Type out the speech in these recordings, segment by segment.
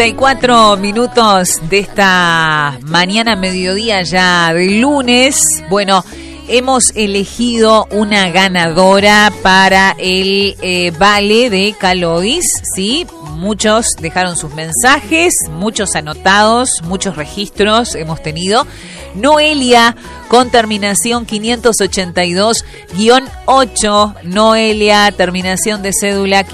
34 minutos de esta mañana, mediodía ya del lunes. Bueno, hemos elegido una ganadora para el vale de Calodis, ¿sí? Muchos dejaron sus mensajes, muchos anotados, muchos registros hemos tenido. Noelia, con terminación 582-8. Noelia, terminación de cédula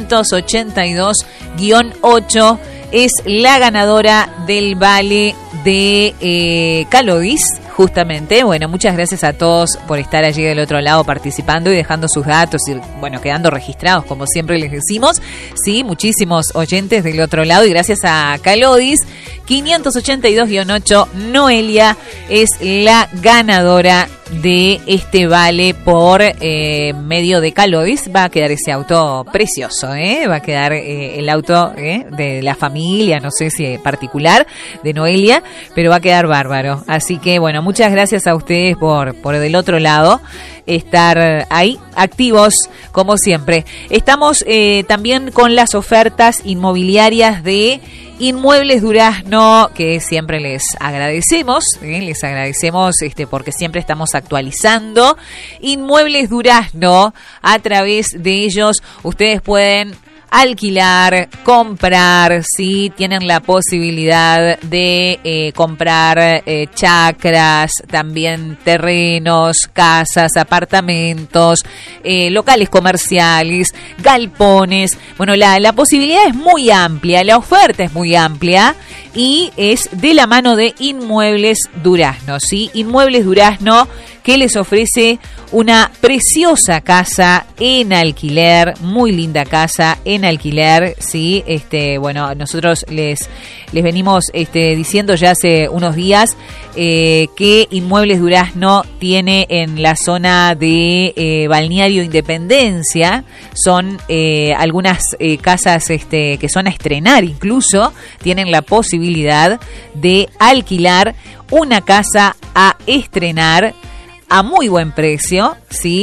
582-8, es la ganadora del vale de Calodis. Justamente, bueno, muchas gracias a todos por estar allí del otro lado participando y dejando sus datos y, bueno, quedando registrados, como siempre les decimos. Sí, muchísimos oyentes del otro lado y gracias a Calodis, 582-8, Noelia es la ganadora de este vale por medio de Calodis. Va a quedar ese auto precioso, va a quedar el auto de la familia, no sé si particular, de Noelia, pero va a quedar bárbaro. Así que, bueno, muchas gracias a ustedes por del otro lado estar ahí activos como siempre. Estamos también con las ofertas inmobiliarias de Inmuebles Durazno, que siempre les agradecemos porque siempre estamos actualizando. Inmuebles Durazno, a través de ellos ustedes pueden alquilar, comprar, sí, tienen la posibilidad de comprar chacras, también terrenos, casas, apartamentos, locales comerciales, galpones. Bueno, la posibilidad es muy amplia, la oferta es muy amplia y es de la mano de Inmuebles Durazno, ¿sí? Inmuebles Durazno, que les ofrece una preciosa casa en alquiler, muy linda casa en alquiler, sí. Bueno, nosotros les venimos diciendo ya hace unos días que Inmuebles Durazno tiene en la zona de Balneario Independencia, son algunas casas que son a estrenar, incluso tienen la posibilidad de alquilar una casa a estrenar a muy buen precio, ¿sí?